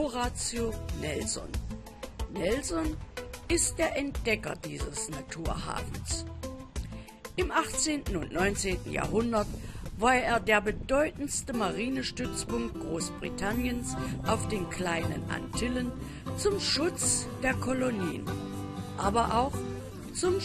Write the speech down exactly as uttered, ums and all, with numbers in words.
Horatio Nelson. Nelson ist der Entdecker dieses Naturhafens. Im achtzehnten und neunzehnten Jahrhundert war er der bedeutendste Marinestützpunkt Großbritanniens auf den kleinen Antillen zum Schutz der Kolonien, aber auch zum